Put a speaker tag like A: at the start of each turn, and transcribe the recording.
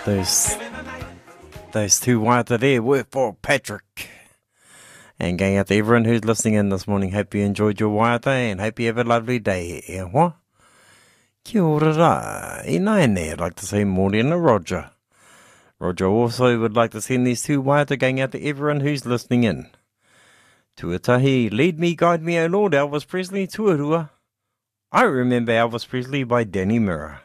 A: Those two waiata there were for Patrick. And going out to everyone who's listening in this morning. Hope you enjoyed your waiata and hope you have a lovely day. E hoa? Kia ora rā. E nāne, I'd like to say morena Roger. Roger also would like to send these two waiata going out to everyone who's listening in. Tuatahi, lead me, guide me, O Lord, Elvis Presley, tuarua. I remember Elvis Presley by Danny Mirror.